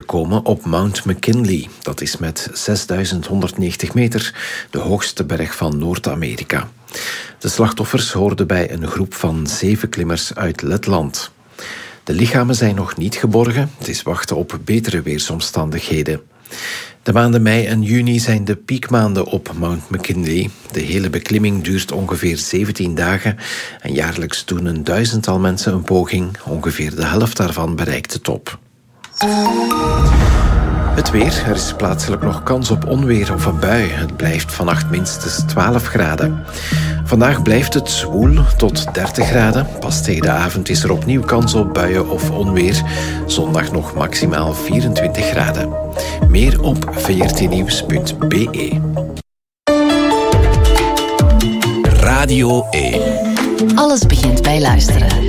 gekomen op Mount McKinley. Dat is met 6.190 meter de hoogste berg van Noord-Amerika. De slachtoffers hoorden bij een groep van 7 klimmers uit Letland. De lichamen zijn nog niet geborgen. Het is wachten op betere weersomstandigheden. De maanden mei en juni zijn de piekmaanden op Mount McKinley. De hele beklimming duurt ongeveer 17 dagen en jaarlijks doen een 1000-tal mensen een poging. Ongeveer de helft daarvan bereikt de top. Het weer. Er is plaatselijk nog kans op onweer of een bui. Het blijft vannacht minstens 12 graden. Vandaag blijft het zwoel tot 30 graden. Pas tegen de avond is er opnieuw kans op buien of onweer. Zondag nog maximaal 24 graden. Meer op vrtnieuws.be. Radio 1. Alles begint bij luisteren.